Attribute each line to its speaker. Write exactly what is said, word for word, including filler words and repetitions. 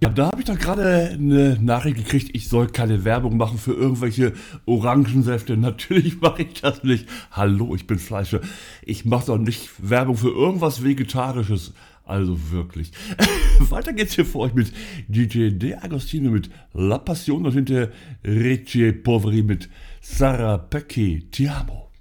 Speaker 1: Ja, da habe ich doch gerade eine Nachricht gekriegt, ich soll keine Werbung machen für irgendwelche Orangensäfte. Natürlich mache ich das nicht. Hallo, ich bin Fleischer. Ich mache doch nicht Werbung für irgendwas Vegetarisches. Also wirklich. Weiter geht's hier für euch mit D J De Agostino mit La Passion und hinter Ricci Poveri mit Sarah Pecchi Ti amo.